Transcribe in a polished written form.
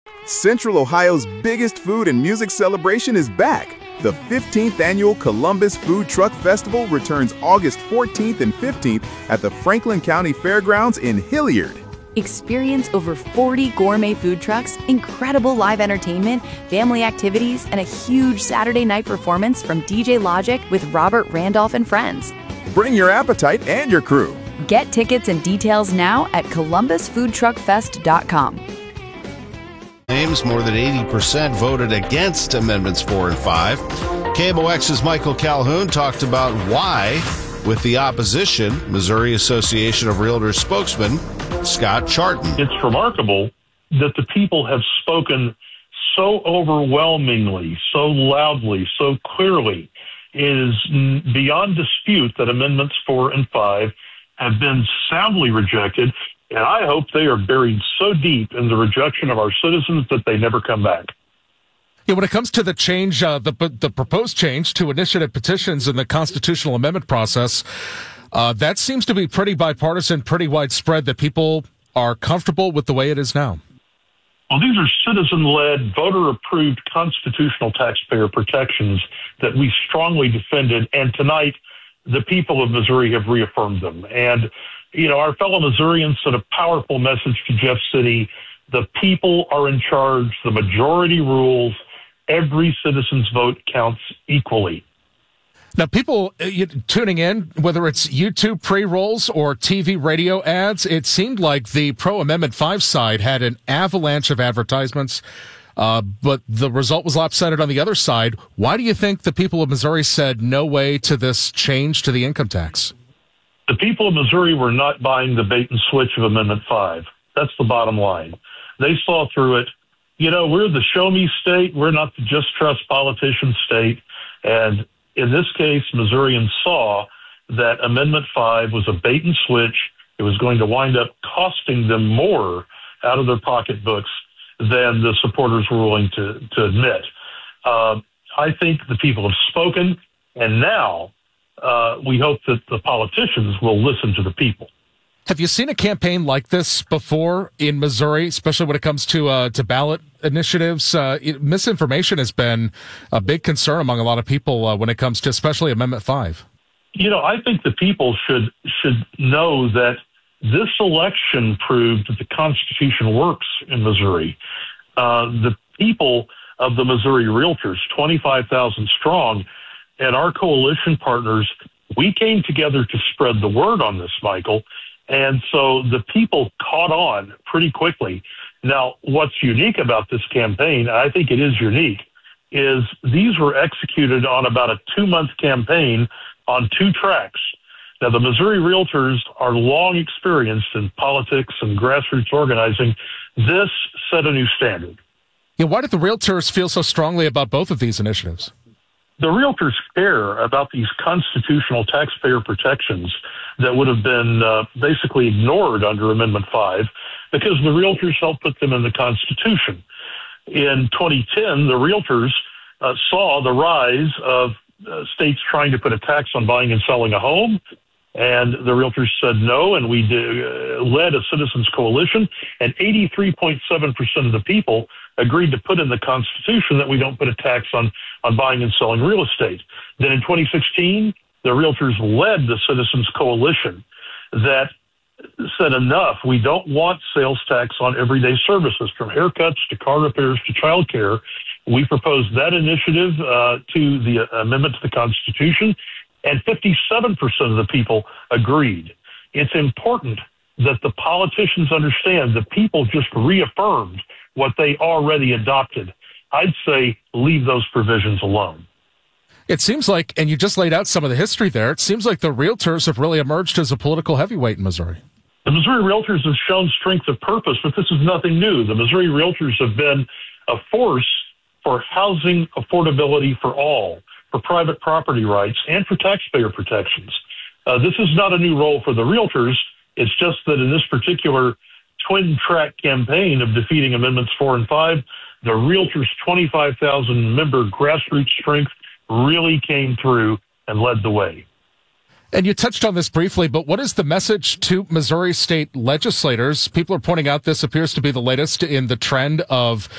Central Ohio's biggest food and music celebration is back. The 15th annual Columbus Food Truck Festival returns August 14th and 15th at the Franklin County Fairgrounds in Hilliard. Experience over 40 gourmet food trucks, incredible live entertainment, family activities, and a huge Saturday night performance from DJ Logic with Robert Randolph and friends. Bring your appetite and your crew. Get tickets and details now at columbusfoodtruckfest.com. Names, more than 80% voted against Amendments 4 and 5. KMOX's Michael Calhoun talked about why, with the opposition, Missouri Association of Realtors spokesman Scott Charton. It's remarkable that the people have spoken so overwhelmingly, so loudly, so clearly. It is beyond dispute that Amendments 4 and 5 have been soundly rejected, and I hope they are buried so deep in the rejection of our citizens that they never come back. Yeah, when it comes to the change, the proposed change to initiative petitions in the constitutional amendment process, that seems to be pretty bipartisan, pretty widespread, that people are comfortable with the way it is now. Well, these are citizen-led, voter-approved constitutional taxpayer protections that we strongly defended, and tonight the people of Missouri have reaffirmed them. And, you know, our fellow Missourians sent a powerful message to Jeff City. The people are in charge. The majority rules. Every citizen's vote counts equally. Now, people tuning in, whether it's YouTube pre-rolls or TV radio ads, it seemed like the pro-Amendment 5 side had an avalanche of advertisements, but the result was lopsided on the other side. Why do you think the people of Missouri said no way to this change to the income tax? The people of Missouri were not buying the bait and switch of Amendment 5. That's the bottom line. They saw through it. You know, we're the show-me state. We're not the just trust politicians state. And in this case, Missourians saw that Amendment 5 was a bait and switch. It was going to wind up costing them more out of their pocketbooks than the supporters were willing to admit. I think the people have spoken, and now we hope that the politicians will listen to the people. Have you seen a campaign like this before in Missouri, especially when it comes to ballot initiatives? Misinformation has been a big concern among a lot of people when it comes to especially Amendment 5. You know, I think the people should know that this election proved that the Constitution works in Missouri. The people of the Missouri Realtors, 25,000 strong, and our coalition partners, we came together to spread the word on this, Michael. And so the people caught on pretty quickly. Now, what's unique about this campaign, I think it is unique, is these were executed on about a 2-month campaign on 2 tracks. Now, the Missouri Realtors are long experienced in politics and grassroots organizing. This set a new standard. Yeah, why did the Realtors feel so strongly about both of these initiatives? The Realtors care about these constitutional taxpayer protections that would have been basically ignored under Amendment 5 because the Realtors helped put them in the Constitution. In 2010, the Realtors saw the rise of states trying to put a tax on buying and selling a home, and the Realtors said no, and we led a citizens coalition, and 83.7% of the people agreed to put in the Constitution that we don't put a tax on buying and selling real estate. Then in 2016, the Realtors led the Citizens Coalition that said enough. We don't want sales tax on everyday services, from haircuts to car repairs to child care. We proposed that initiative to the amendment to the Constitution, and 57% of the people agreed. It's important that the politicians understand the people just reaffirmed what they already adopted. I'd say leave those provisions alone. It seems like, and you just laid out some of the history there, it seems like the Realtors have really emerged as a political heavyweight in Missouri. The Missouri Realtors have shown strength of purpose, but this is nothing new. The Missouri Realtors have been a force for housing affordability for all, for private property rights, and for taxpayer protections. This is not a new role for the Realtors. It's just that in this particular twin-track campaign of defeating Amendments 4 and 5, the Realtors' 25,000-member grassroots strength really came through and led the way. And you touched on this briefly, but what is the message to Missouri state legislators? People are pointing out this appears to be the latest in the trend of